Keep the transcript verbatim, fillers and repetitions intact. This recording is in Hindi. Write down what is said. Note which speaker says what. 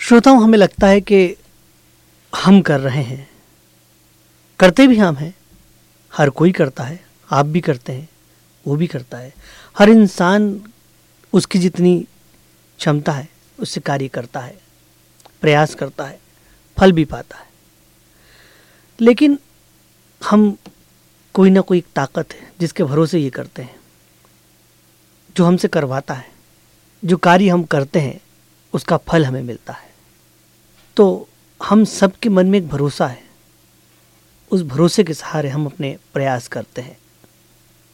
Speaker 1: श्रोताओं, हमें लगता है कि हम कर रहे हैं, करते भी हम हैं, हर कोई करता है, आप भी करते हैं, वो भी करता है। हर इंसान उसकी जितनी क्षमता है उससे कार्य करता है, प्रयास करता है, फल भी पाता है। लेकिन हम कोई ना कोई एक ताकत है जिसके भरोसे ये करते हैं, जो हमसे करवाता है, जो कार्य हम करते हैं उसका फल हमें मिलता है। तो हम सबके मन में एक भरोसा है, उस भरोसे के सहारे हम अपने प्रयास करते हैं।